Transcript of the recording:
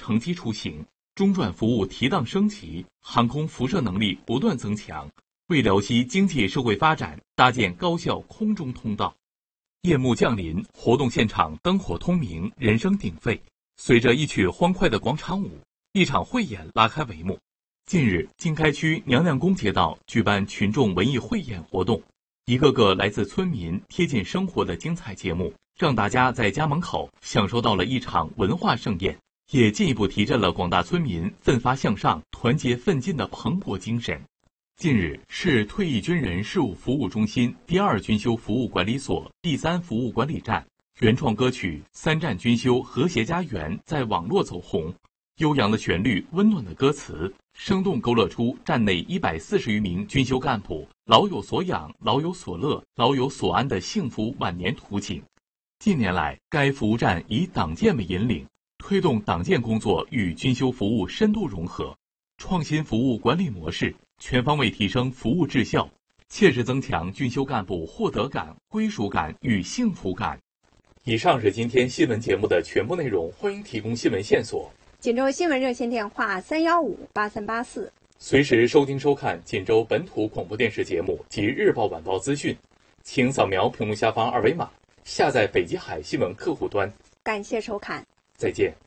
乘机出行，中转服务提档升级，航空辐射能力不断增强，为辽西经济社会发展搭建高效空中通道。夜幕降临，活动现场灯火通明，人声鼎沸。随着一曲欢快的广场舞，一场汇演拉开帷幕。近日，经开区娘娘宫街道举办群众文艺汇演活动，一个个来自村民贴近生活的精彩节目，让大家在家门口享受到了一场文化盛宴，也进一步提振了广大村民奋发向上、团结奋进的蓬勃精神。近日，市退役军人事务服务中心第2军修服务管理所第3服务管理站原创歌曲《3站军修和谐家园》在网络走红。悠扬的旋律，温暖的歌词，生动勾勒出站内140余名军修干部老有所养、老有所乐、老有所安的幸福晚年图景。近年来，该服务站以党建为引领，推动党建工作与军修服务深度融合，创新服务管理模式，全方位提升服务质效，切实增强军修干部获得感、归属感与幸福感。以上是今天新闻节目的全部内容，欢迎提供新闻线索。 锦州新闻热线电话3158384， 随时收听收看锦州本土广播电视节目及日报晚报资讯，请扫描屏幕下方2维码，下载北极海新闻客户端。 感谢收看， 再见。